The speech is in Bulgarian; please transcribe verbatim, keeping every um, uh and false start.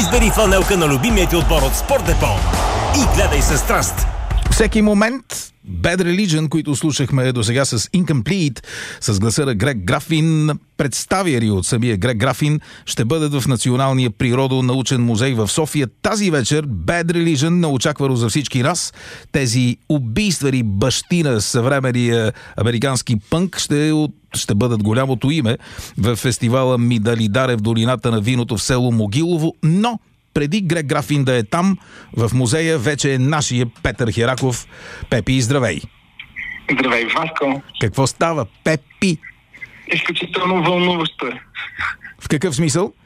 Избери фланелка на любимия ти отбор от Спортдепо и гледай със страст. Всеки момент Bad Religion, които слушахме до сега с Incomplete, с гласа на Грег Графин, представяри от самия Грег Графин, ще бъдат в Националния природонаучен музей в София тази вечер. Bad Religion, неочаквано за всички нас. Тези убийствени бащи на съвременния американски пънк ще, ще бъдат голямото име в фестивала Мидалидаре в долината на виното в село Могилово, но преди Грег Графин да е там, в музея вече е нашия Петър Хераков. Пепи, здравей! Здравей, Васко! Какво става, Пепи? Изключително вълнуващо е. В какъв смисъл?